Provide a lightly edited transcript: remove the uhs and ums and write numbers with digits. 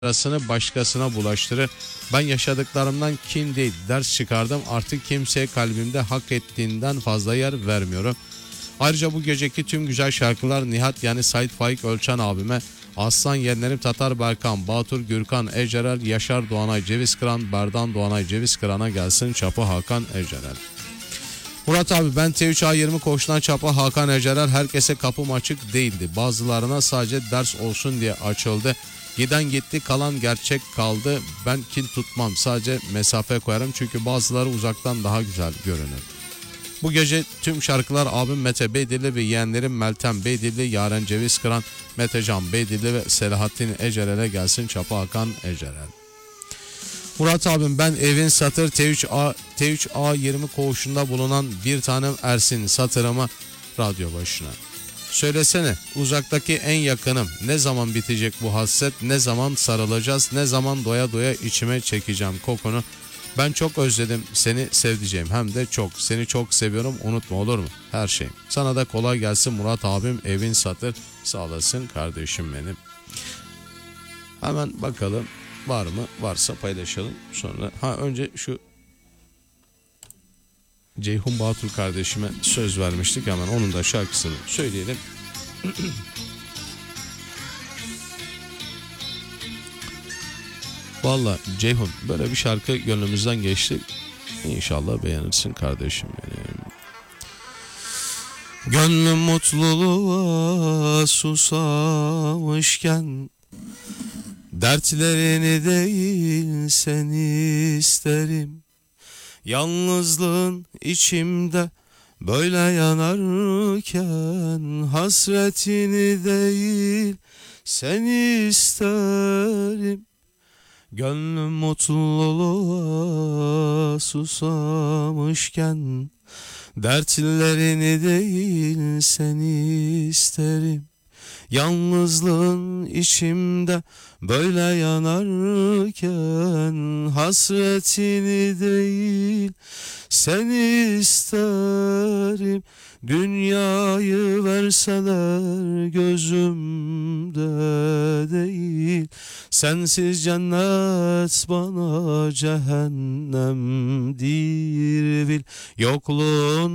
arasını başkasına bulaştırır. Ben yaşadıklarımdan kin değil ders çıkardım. Artık kimseye kalbimde hak ettiğinden fazla yer vermiyorum. Ayrıca bu geceki tüm güzel şarkılar Nihat yani Sait Faik Ölçen abime, Aslan Yeğenlerim Tatar Berkan, Batur Gürkan, Ecerel, Yaşar Doğanay Ceviz Kıran, Berdan Doğanay Ceviz Kıran'a gelsin Çapı Hakan Ecerel. Murat abi ben T3A20 koğuşundan Çapı Hakan Ecerel, herkese kapım açık değildi. Bazılarına sadece ders olsun diye açıldı. Giden gitti, kalan gerçek kaldı. Ben kin tutmam, sadece mesafe koyarım çünkü bazıları uzaktan daha güzel görünür. Bu gece tüm şarkılar abim Mete Beydilli ve yeğenlerim Meltem Beydilli, Yaren Ceviz Kıran, Metecan Beydilli ve Selahattin Ecerel'e gelsin Çapı Hakan Ecerel. Murat abim ben evin satır T3A20 koğuşunda bulunan bir tanem Ersin satırımı radyo başına. Söylesene uzaktaki en yakınım, ne zaman bitecek bu hasret, ne zaman sarılacağız, ne zaman doya doya içime çekeceğim kokunu. Ben çok özledim seni sevdiceğim, hem de çok, seni çok seviyorum, unutma olur mu her şeyim. Sana da kolay gelsin Murat abim, evin satır, sağ olasın kardeşim benim. Hemen bakalım var mı, varsa paylaşalım sonra. Önce şu Ceyhun Batur kardeşime söz vermiştik, hemen onun da şarkısını söyleyelim. Valla Ceyhun böyle bir şarkı gönlümüzden geçti. İnşallah beğenirsin kardeşim benim. Gönlüm mutluluğa susamışken, dertlerini değil seni isterim. Yalnızlığın içimde böyle yanarken, hasretini değil seni isterim. Gönlüm mutluluğa susamışken, dertlerini değil seni isterim. Yalnızlığın içimde böyle yanarken, hasretini değil seni isterim. Dünyayı verseler gözümde değil, sensiz cennet bana cehennemdir bil. Yokluğun